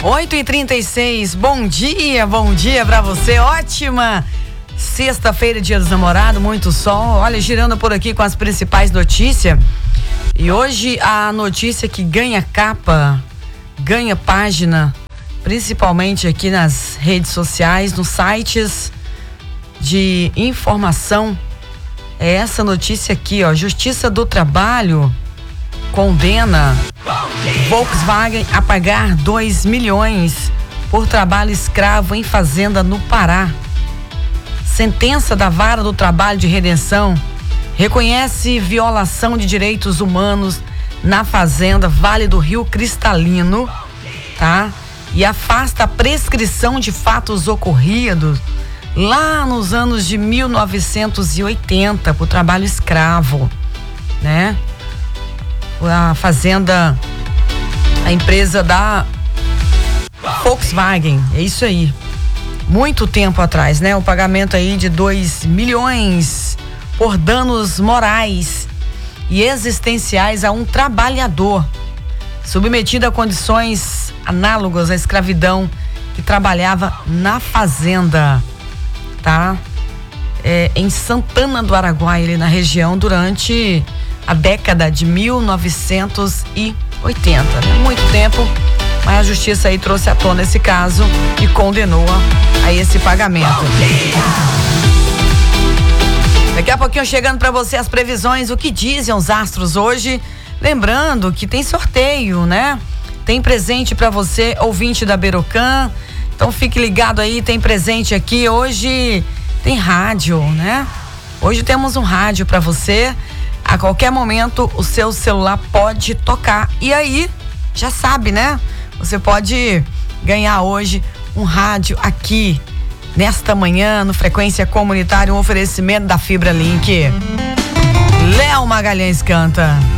8h36, bom dia pra você, ótima sexta-feira, dia dos namorados, muito sol, olha, girando por aqui com as principais notícias. E hoje a notícia que ganha capa, ganha página, principalmente aqui nas redes sociais, nos sites de informação, é essa notícia aqui, ó. Justiça do Trabalho condena Volkswagen a pagar 2 milhões por trabalho escravo em fazenda no Pará. Sentença da Vara do Trabalho de Redenção reconhece violação de direitos humanos na fazenda Vale do Rio Cristalino, tá? E afasta a prescrição de fatos ocorridos lá nos anos de 1980 por trabalho escravo, né? A fazenda, a empresa da Volkswagen, é isso aí. Muito tempo atrás, né? O pagamento aí de 2 milhões por danos morais e existenciais a um trabalhador submetido a condições análogas à escravidão que trabalhava na fazenda, tá? Em Santana do Araguaia, ali na região, durante a década de 1980. Muito tempo, mas a justiça aí trouxe à tona esse caso e condenou a esse pagamento. Daqui a pouquinho chegando para você as previsões, o que dizem os astros hoje. Lembrando que tem sorteio, né? Tem presente para você, ouvinte da Berocan. Então fique ligado aí, tem presente aqui. Hoje tem rádio, né? Hoje temos um rádio para você. A qualquer momento o seu celular pode tocar. E aí, já sabe, né? Você pode ganhar hoje um rádio aqui, nesta manhã, no Frequência Comunitária, um oferecimento da Fibra Link. Léo Magalhães canta.